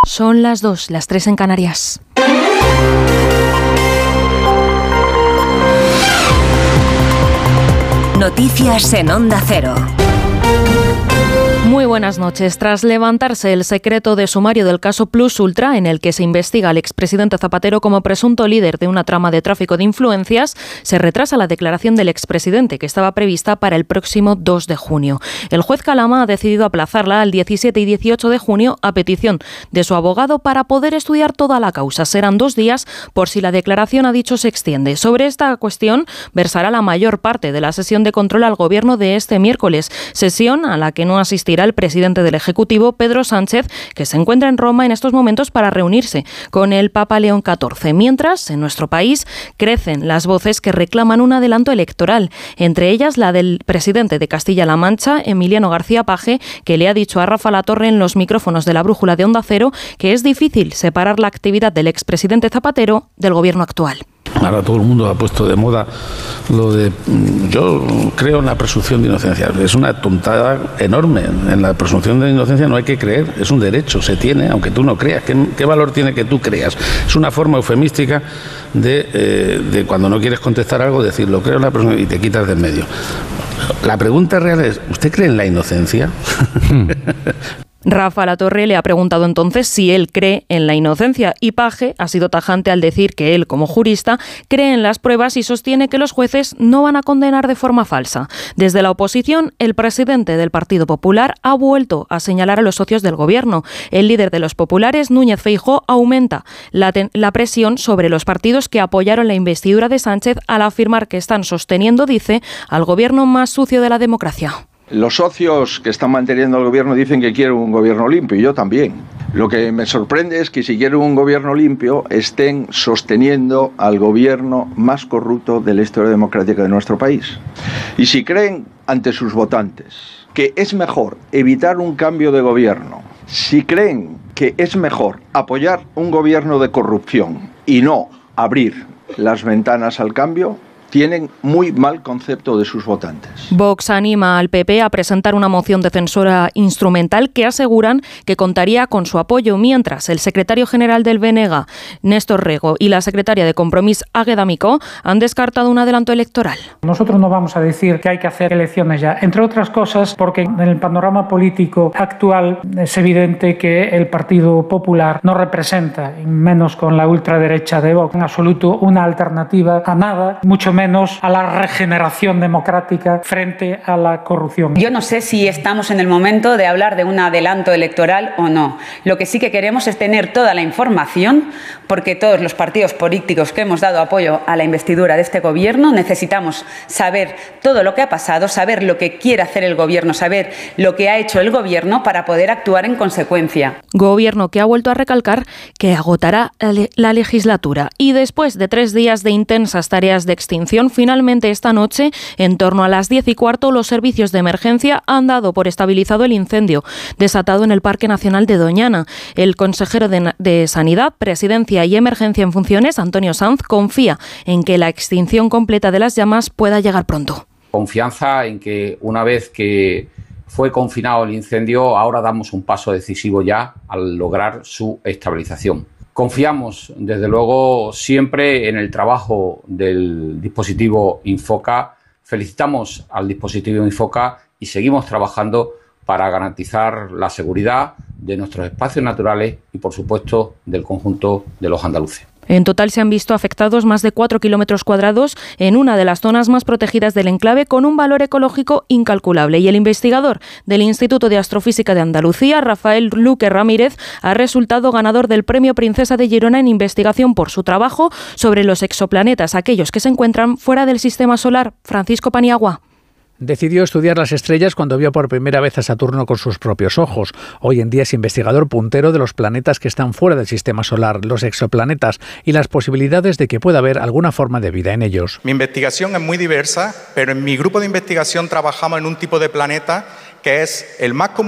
Son las 2, las 3 en Canarias. Noticias en Onda Cero. Muy buenas noches. Tras levantarse el secreto de sumario del caso Plus Ultra, en el que se investiga al expresidente Zapatero como presunto líder de una trama de tráfico de influencias, se retrasa la declaración del expresidente, que estaba prevista para el próximo 2 de junio. El juez Calama ha decidido aplazarla al 17 y 18 de junio a petición de su abogado para poder estudiar toda la causa. Serán 2 días por si la declaración, ha dicho, se extiende. Sobre esta cuestión versará la mayor parte de la sesión de control al Gobierno de este miércoles, sesión a la que no asistirá el presidente del Ejecutivo, Pedro Sánchez, que se encuentra en Roma en estos momentos para reunirse con el Papa León XIV. Mientras, en nuestro país crecen las voces que reclaman un adelanto electoral, entre ellas la del presidente de Castilla-La Mancha, Emiliano García Paje, que le ha dicho a Rafa Latorre en los micrófonos de la Brújula de Onda Cero que es difícil separar la actividad del expresidente Zapatero del gobierno actual. Ahora todo el mundo ha puesto de moda lo de... Yo creo en la presunción de inocencia. Es una tontada enorme. En la presunción de inocencia no hay que creer. Es un derecho, se tiene, aunque tú no creas. ¿Qué valor tiene que tú creas? Es una forma eufemística de cuando no quieres contestar algo, decir, lo creo en la presunción, y te quitas de en medio. La pregunta real es, ¿usted cree en la inocencia? Rafa Latorre le ha preguntado entonces si él cree en la inocencia, y Paje ha sido tajante al decir que él, como jurista, cree en las pruebas y sostiene que los jueces no van a condenar de forma falsa. Desde la oposición, el presidente del Partido Popular ha vuelto a señalar a los socios del gobierno. El líder de los populares, Núñez Feijóo, aumenta la presión sobre los partidos que apoyaron la investidura de Sánchez al afirmar que están sosteniendo, dice, al gobierno más sucio de la democracia. Los socios que están manteniendo el gobierno dicen que quieren un gobierno limpio, y yo también. Lo que me sorprende es que si quieren un gobierno limpio estén sosteniendo al gobierno más corrupto de la historia democrática de nuestro país. Y si creen ante sus votantes que es mejor evitar un cambio de gobierno, si creen que es mejor apoyar un gobierno de corrupción y no abrir las ventanas al cambio, tienen muy mal concepto de sus votantes. Vox anima al PP a presentar una moción de censura instrumental que aseguran que contaría con su apoyo, mientras el secretario general del BNG, Néstor Rego, y la secretaria de Compromís, Águeda Micó, han descartado un adelanto electoral. Nosotros no vamos a decir que hay que hacer elecciones ya, entre otras cosas porque en el panorama político actual es evidente que el Partido Popular no representa, menos con la ultraderecha de Vox, en absoluto una alternativa a nada, mucho menos a la regeneración democrática frente a la corrupción. Yo no sé si estamos en el momento de hablar de un adelanto electoral o no. Lo que sí que queremos es tener toda la información, porque todos los partidos políticos que hemos dado apoyo a la investidura de este gobierno necesitamos saber todo lo que ha pasado, saber lo que quiere hacer el gobierno, saber lo que ha hecho el gobierno para poder actuar en consecuencia. Gobierno que ha vuelto a recalcar que agotará la legislatura. Y después de 3 días de intensas tareas de extinción, finalmente esta noche, en torno a las 10:15, los servicios de emergencia han dado por estabilizado el incendio desatado en el Parque Nacional de Doñana. El consejero de Sanidad, Presidencia y Emergencia en funciones, Antonio Sanz, confía en que la extinción completa de las llamas pueda llegar pronto. Confianza en que una vez que fue confinado el incendio, ahora damos un paso decisivo ya al lograr su estabilización. Confiamos, desde luego, siempre en el trabajo del dispositivo Infoca. Felicitamos al dispositivo Infoca y seguimos trabajando para garantizar la seguridad de nuestros espacios naturales y, por supuesto, del conjunto de los andaluces. En total se han visto afectados más de 4 kilómetros cuadrados en una de las zonas más protegidas del enclave, con un valor ecológico incalculable. Y el investigador del Instituto de Astrofísica de Andalucía, Rafael Luque Ramírez, ha resultado ganador del Premio Princesa de Girona en investigación por su trabajo sobre los exoplanetas, aquellos que se encuentran fuera del sistema solar. Francisco Paniagua. Decidió estudiar las estrellas cuando vio por primera vez a Saturno con sus propios ojos. Hoy en día es investigador puntero de los planetas que están fuera del sistema solar, los exoplanetas, y las posibilidades de que pueda haber alguna forma de vida en ellos. Mi investigación es muy diversa, pero en mi grupo de investigación trabajamos en un tipo de planeta que es el más común